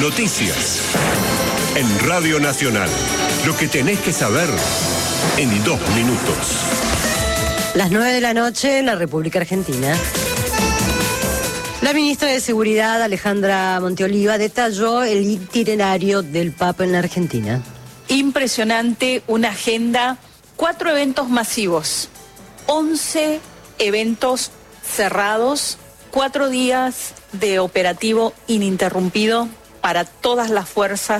Noticias. En Radio Nacional. Lo que tenés que saber en 2 minutos. Las 9 de la noche en la República Argentina. La ministra de Seguridad, Alejandra Monteoliva, detalló el itinerario del Papa en la Argentina. Impresionante, una agenda, 4 eventos masivos, 11 eventos cerrados, 4 días de operativo ininterrumpido para todas las fuerzas